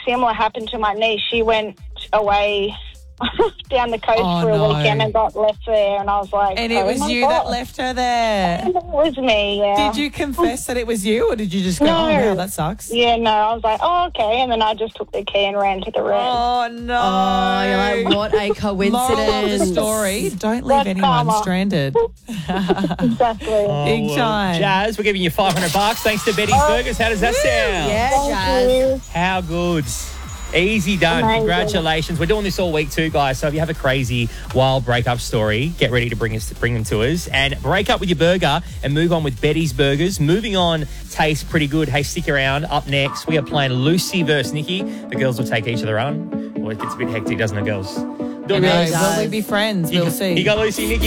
similar happened to my niece. She went away down the coast for a weekend and got left there, and I was like, and it was you that left her there. And it was me, yeah. Did you confess that it was you, or did you just go, oh, wow, that sucks? Yeah, no, I was like, oh, okay, and then I just took the key and ran to the room. Oh, no. Oh, you're like, what a coincidence. Moral of the story, don't leave anyone stranded. Exactly. Big time. Jazz, we're giving you $500 thanks to Betty's Burgers. How does that sound? Yeah, Thank you. How good. Easy done. Amazing. Congratulations. We're doing this all week too, guys. So if you have a crazy, wild breakup story, get ready to bring them to us. And break up with your burger and move on with Betty's Burgers. Moving on tastes pretty good. Hey, stick around. Up next, we are playing Lucy versus Nikki. The girls will take each other on. Well, it gets a bit hectic, doesn't it, girls? Will we be friends? We'll see. You got Lucy, Nikki.